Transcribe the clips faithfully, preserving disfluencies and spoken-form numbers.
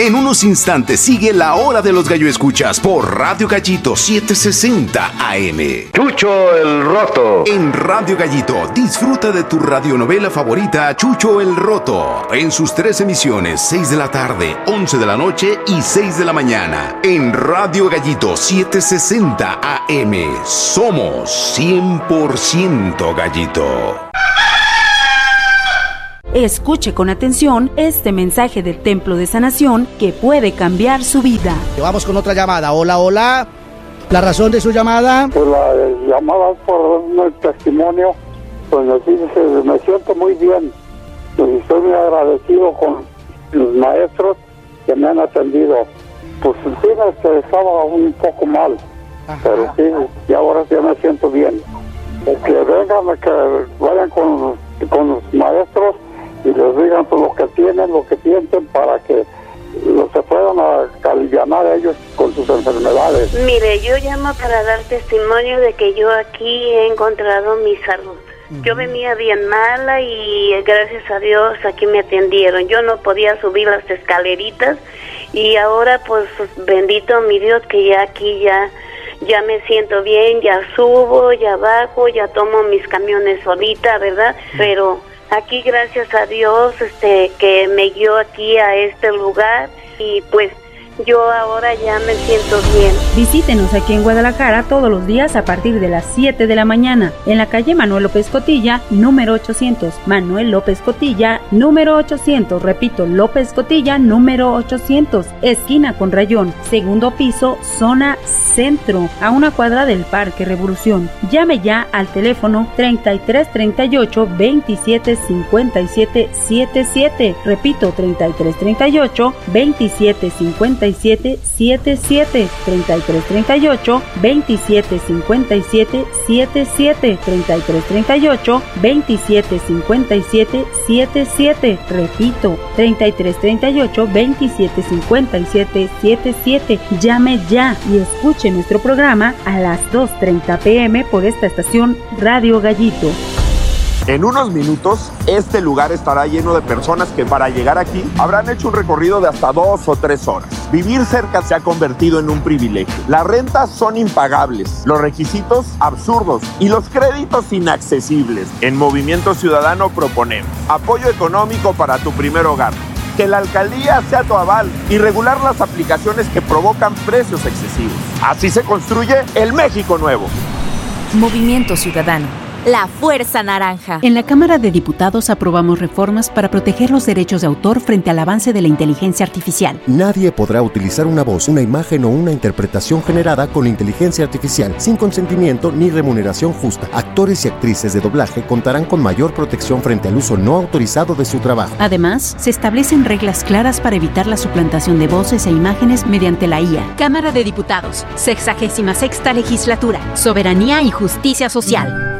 En unos instantes sigue la hora de los gallo escuchas por Radio Gallito setecientos sesenta A M. Chucho el Roto. En Radio Gallito disfruta de tu radionovela favorita Chucho el Roto. En sus tres emisiones, seis de la tarde, once de la noche y seis de la mañana. En Radio Gallito setecientos sesenta A M. Somos cien por ciento Gallito. Escuche con atención este mensaje del Templo de Sanación que puede cambiar su vida. Vamos con otra llamada. Hola, hola. ¿La razón de su llamada? Pues la llamada por un testimonio, pues me, dice, me siento muy bien. Pues estoy muy agradecido con los maestros que me han atendido. Pues sí, me estaba un poco mal. Ajá. Pero sí, y ahora sí me siento bien. Que vengan, que vayan con, con los maestros y les digan pues, lo que tienen, lo que sienten, para que los se puedan alivianar a ellos con sus enfermedades. Mire, yo llamo para dar testimonio de que yo aquí he encontrado mi salud. Uh-huh. Yo venía bien mala y gracias a Dios aquí me atendieron. Yo no podía subir las escaleritas y ahora pues bendito mi Dios que ya aquí ya... Ya me siento bien, ya subo, ya bajo, ya tomo mis camiones solita, ¿verdad? Pero aquí, gracias a Dios, este, que me guió aquí a este lugar y pues yo ahora ya me siento bien. Visítenos aquí en Guadalajara todos los días a partir de las siete de la mañana en la calle Manuel López Cotilla, número ochocientos. Manuel López Cotilla, número ochocientos. Repito, López Cotilla, número ochocientos. Esquina con Rayón, segundo piso, zona centro, a una cuadra del Parque Revolución. Llame ya al teléfono treinta y tres treinta y ocho veintisiete cincuenta y siete setenta y siete. Repito, treinta y tres treinta y ocho veintisiete cincuenta y siete setenta y siete. treinta y tres treinta y ocho veintisiete cincuenta y siete setenta y siete. treinta y tres treinta y ocho veintisiete cincuenta y siete setenta y siete. Repito, treinta y tres treinta y ocho veintisiete cincuenta y siete setenta y siete. Llame ya y escuche nuestro programa a las dos treinta pm por esta estación Radio Gallito. En unos minutos, este lugar estará lleno de personas que para llegar aquí habrán hecho un recorrido de hasta dos o tres horas. Vivir cerca se ha convertido en un privilegio. Las rentas son impagables, los requisitos absurdos y los créditos inaccesibles. En Movimiento Ciudadano proponemos apoyo económico para tu primer hogar, que la alcaldía sea tu aval y regular las aplicaciones que provocan precios excesivos. Así se construye el México nuevo. Movimiento Ciudadano. La Fuerza Naranja. En la Cámara de Diputados aprobamos reformas para proteger los derechos de autor frente al avance de la inteligencia artificial. Nadie podrá utilizar una voz, una imagen o una interpretación generada con inteligencia artificial sin consentimiento ni remuneración justa. Actores y actrices de doblaje contarán con mayor protección frente al uso no autorizado de su trabajo. Además, se establecen reglas claras para evitar la suplantación de voces e imágenes mediante la I A. Cámara de Diputados, sexagésima sexta legislatura. Soberanía y justicia social.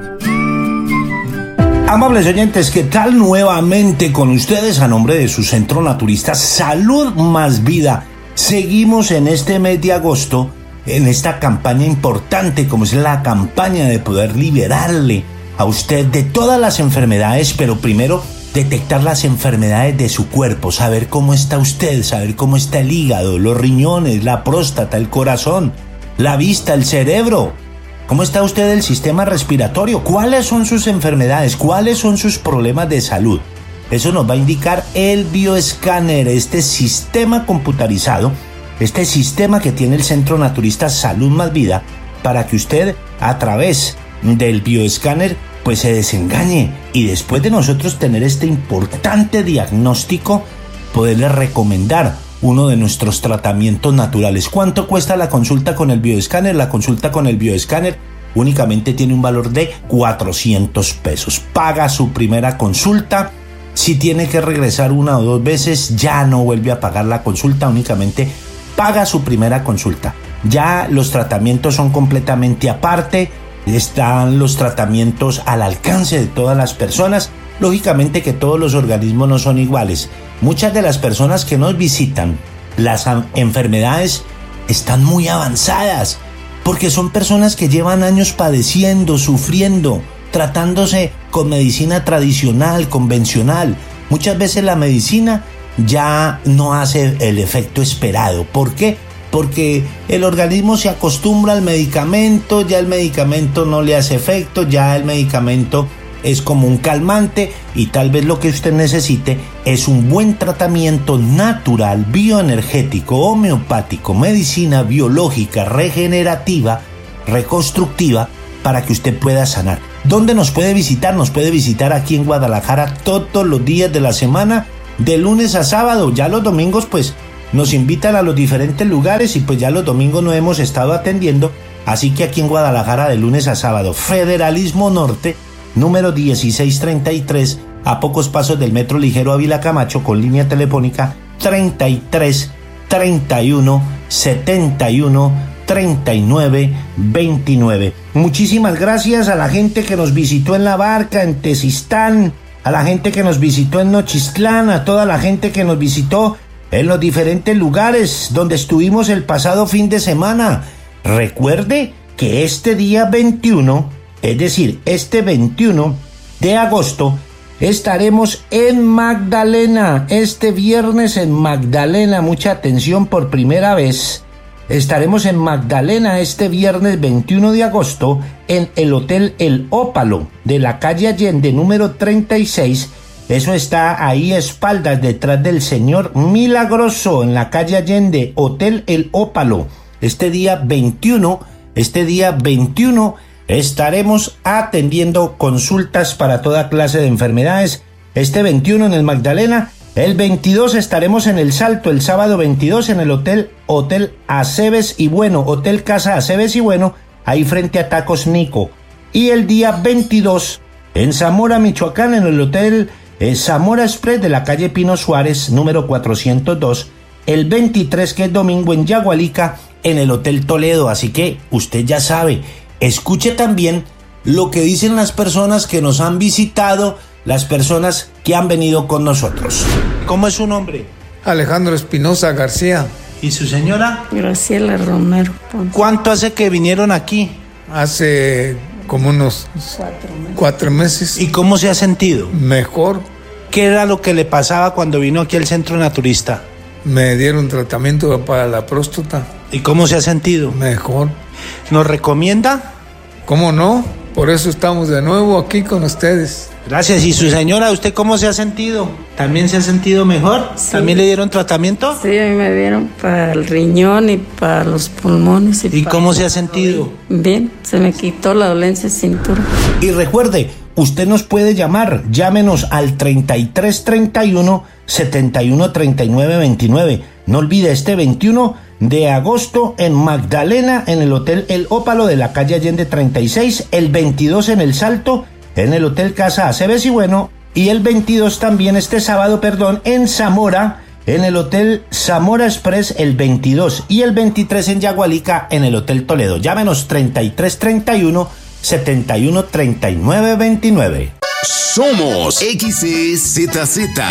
Amables oyentes, ¿qué tal? Nuevamente con ustedes a nombre de su centro naturista Salud Más Vida. Seguimos en este mes de agosto en esta campaña importante como es la campaña de poder liberarle a usted de todas las enfermedades, pero primero detectar las enfermedades de su cuerpo, saber cómo está usted, saber cómo está el hígado, los riñones, la próstata, el corazón, la vista, el cerebro. ¿Cómo está usted del sistema respiratorio? ¿Cuáles son sus enfermedades? ¿Cuáles son sus problemas de salud? Eso nos va a indicar el bioescáner, este sistema computarizado, este sistema que tiene el Centro Naturista Salud Más Vida, para que usted a través del bioescáner pues se desengañe y después de nosotros tener este importante diagnóstico, poderle recomendar uno de nuestros tratamientos naturales. ¿Cuánto cuesta la consulta con el bioescáner? La consulta con el bioescáner únicamente tiene un valor de cuatrocientos pesos. Paga su primera consulta. Si tiene que regresar una o dos veces, ya no vuelve a pagar la consulta, únicamente paga su primera consulta. Ya los tratamientos son completamente aparte, están los tratamientos al alcance de todas las personas. Lógicamente que todos los organismos no son iguales. Muchas de las personas que nos visitan, las enfermedades están muy avanzadas, porque son personas que llevan años padeciendo, sufriendo, tratándose con medicina tradicional, convencional. Muchas veces la medicina ya no hace el efecto esperado. ¿Por qué? Porque el organismo se acostumbra al medicamento, ya el medicamento no le hace efecto, ya el medicamento es como un calmante y tal vez lo que usted necesite es un buen tratamiento natural, bioenergético, homeopático, medicina biológica, regenerativa, reconstructiva, para que usted pueda sanar. ¿Dónde nos puede visitar? Nos puede visitar aquí en Guadalajara todos los días de la semana, de lunes a sábado. Ya los domingos pues nos invitan a los diferentes lugares y pues ya los domingos no hemos estado atendiendo, así que aquí en Guadalajara de lunes a sábado. Federalismo Norte, número dieciséis treinta y tres, a pocos pasos del Metro Ligero Ávila Camacho, con línea telefónica treinta y tres treinta y uno setenta y uno treinta y nueve veintinueve. Muchísimas gracias a la gente que nos visitó en La Barca, en Tezistán, a la gente que nos visitó en Nochistlán, a toda la gente que nos visitó en los diferentes lugares donde estuvimos el pasado fin de semana. Recuerde que este día veintiuno, es decir, este veintiuno de agosto, estaremos en Magdalena, este viernes en Magdalena. Mucha atención, por primera vez estaremos en Magdalena este viernes veintiuno de agosto en el Hotel El Ópalo de la calle Allende número treinta y seis. Eso está ahí a espaldas, detrás del Señor Milagroso, en la calle Allende, Hotel El Ópalo. Este día veintiuno, este día veintiuno estaremos atendiendo consultas para toda clase de enfermedades. Este veintiuno en el Magdalena. El veintidós estaremos en El Salto, el sábado veintidós en el Hotel Hotel Aceves y Bueno, Hotel Casa Aceves y Bueno, ahí frente a Tacos Nico. Y el día veintidós en Zamora, Michoacán, en el Hotel eh, Zamora Express de la calle Pino Suárez, número cuatrocientos dos. El veintitrés, que es domingo, en Yagualica, en el Hotel Toledo. Así que usted ya sabe, escuche también lo que dicen las personas que nos han visitado, las personas que han venido con nosotros. ¿Cómo es su nombre? Alejandro Espinosa García. ¿Y su señora? Graciela Romero Ponce. ¿Cuánto hace que vinieron aquí? Hace como unos Cuatro meses. cuatro meses. ¿Y cómo se ha sentido? Mejor. ¿Qué era lo que le pasaba cuando vino aquí al Centro Naturista? Me dieron tratamiento para la próstata. ¿Y cómo se ha sentido? Mejor. ¿Nos recomienda? ¿Cómo no? Por eso estamos de nuevo aquí con ustedes. Gracias. ¿Y su señora, usted cómo se ha sentido? ¿También se ha sentido mejor? Sí. ¿También le dieron tratamiento? Sí, a mí me dieron para el riñón y para los pulmones. ¿Y, ¿Y cómo se ha sentido? Bien, se me quitó la dolencia de cintura. Y recuerde, usted nos puede llamar, llámenos al treinta y tres treinta y uno setenta y uno treinta y nueve veintinueve. No olvide, este veintiuno de agosto en Magdalena, en el Hotel El Ópalo de la calle Allende treinta y seis, el veintidós en El Salto, en el Hotel Casa Aceves y Bueno, y el veintidós también este sábado, perdón, en Zamora, en el Hotel Zamora Express el veintidós, y el veintitrés en Yagualica, en el Hotel Toledo. Llámenos treinta y tres treinta y uno setenta y uno treinta y nueve veintinueve. Somos X E Z Z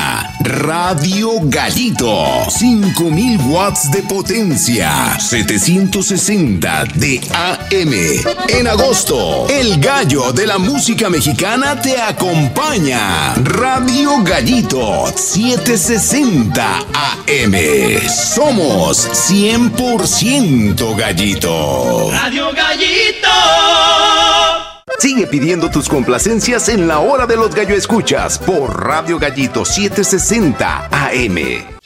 Radio Gallito, cinco mil watts de potencia, setecientos sesenta de A M. En agosto, el gallo de la música mexicana te acompaña. Radio Gallito, setecientos sesenta A M. Somos cien por ciento gallito. Radio Gallito. Sigue pidiendo tus complacencias en la hora de los gallo escuchas por Radio Gallito setecientos sesenta A M.